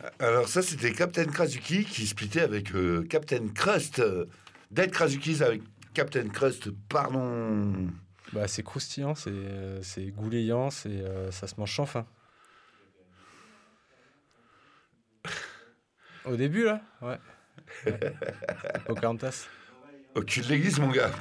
Alors ça, c'était Captain Krasuki qui splittait avec Captain Crust. Dead Krasukis avec Captain Crust, pardon. Bah, c'est croustillant, c'est goulayant, ça se mange sans faim. Au début, là? Ouais. Pocahontas. Au cul de l'église, mon gars.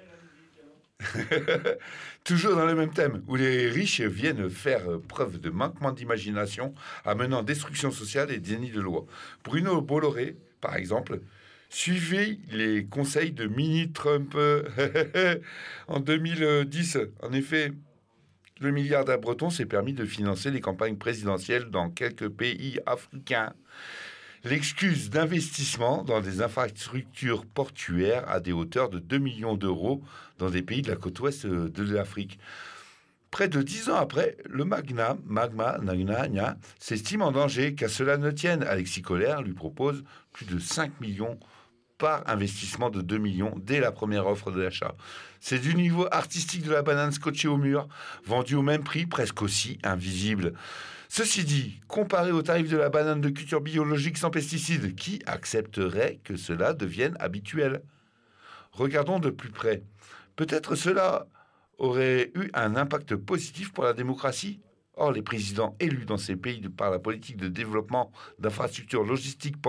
Toujours dans le même thème, où les riches viennent faire preuve de manquement d'imagination, amenant destruction sociale et déni de loi. Bruno Bolloré, par exemple, suivez les conseils de mini-Trump en 2010. En effet, le milliardaire breton s'est permis de financer les campagnes présidentielles dans quelques pays africains. L'excuse d'investissement dans des infrastructures portuaires à des hauteurs de 2 millions d'euros dans des pays de la côte ouest de l'Afrique. Près de 10 ans après, le magma s'estime en danger, qu'à cela ne tienne. Alexis Colère lui propose plus de 5 millions par investissement de 2 millions dès la première offre de l'achat. C'est du niveau artistique de la banane scotchée au mur, vendue au même prix, presque aussi invisible. Ceci dit, comparé au tarif de la banane de culture biologique sans pesticides, qui accepterait que cela devienne habituel? Regardons de plus près. Peut-être cela aurait eu un impact positif pour la démocratie. Or, les présidents élus dans ces pays par la politique de développement d'infrastructures logistiques